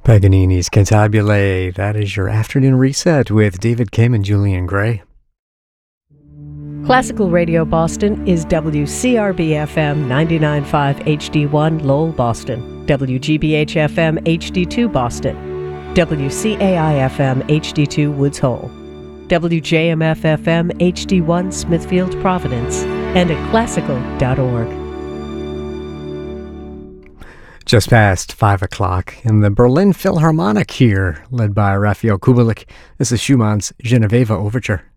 Paganini's Cantabile. That is your afternoon reset with David Kim and Julian Gray. Classical Radio Boston is WCRB-FM 99.5 HD1 Lowell, Boston, WGBH-FM HD2 Boston, WCAI-FM HD2 Woods Hole, WJMF-FM HD1 Smithfield, Providence, and at classical.org. Just past 5 o'clock, and the Berlin Philharmonic here, led by Rafael Kubelik. This is Schumann's Genoveva Overture.